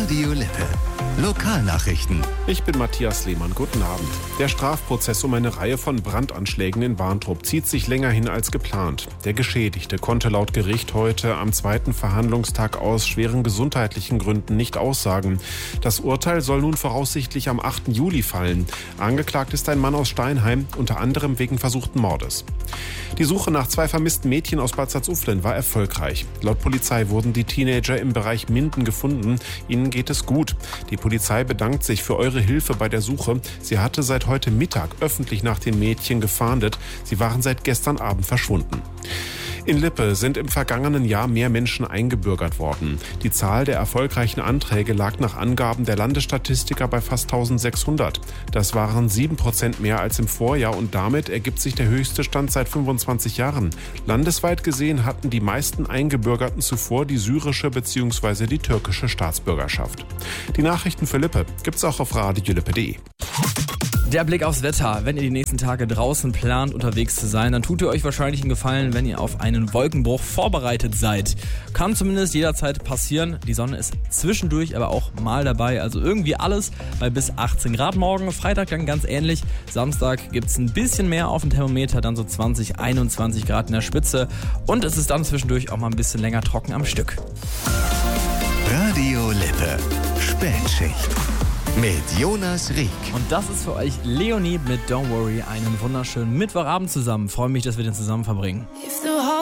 Radio Lippe. Lokalnachrichten. Ich bin Matthias Lehmann. Guten Abend. Der Strafprozess um eine Reihe von Brandanschlägen in Warntrup zieht sich länger hin als geplant. Der Geschädigte konnte laut Gericht heute am zweiten Verhandlungstag aus schweren gesundheitlichen Gründen nicht aussagen. Das Urteil soll nun voraussichtlich am 8. Juli fallen. Angeklagt ist ein Mann aus Steinheim, unter anderem wegen versuchten Mordes. Die Suche nach 2 vermissten Mädchen aus Bad Salzuflen war erfolgreich. Laut Polizei wurden die Teenager im Bereich Minden gefunden. Ihnen geht es gut. Die Polizei bedankt sich für eure Hilfe bei der Suche. Sie hatte seit heute Mittag öffentlich nach den Mädchen gefahndet. Sie waren seit gestern Abend verschwunden. In Lippe sind im vergangenen Jahr mehr Menschen eingebürgert worden. Die Zahl der erfolgreichen Anträge lag nach Angaben der Landesstatistiker bei fast 1600. Das waren 7% mehr als im Vorjahr und damit ergibt sich der höchste Stand seit 25 Jahren. Landesweit gesehen hatten die meisten Eingebürgerten zuvor die syrische bzw. die türkische Staatsbürgerschaft. Die Nachrichten für Lippe gibt's auch auf radiolippe.de. Der Blick aufs Wetter. Wenn ihr die nächsten Tage draußen plant, unterwegs zu sein, dann tut ihr euch wahrscheinlich einen Gefallen, wenn ihr auf einen Wolkenbruch vorbereitet seid. Kann zumindest jederzeit passieren. Die Sonne ist zwischendurch aber auch mal dabei. Also irgendwie alles bei bis 18 Grad morgen. Freitag dann ganz ähnlich. Samstag gibt es ein bisschen mehr auf dem Thermometer, dann so 20, 21 Grad in der Spitze. Und es ist dann zwischendurch auch mal ein bisschen länger trocken am Stück. Radio Lippe. Spätschicht. Mit Jonas Rieck. Und das ist für euch Leonie mit Don't Worry. Einen wunderschönen Mittwochabend zusammen. Freue mich, dass wir den zusammen verbringen. If the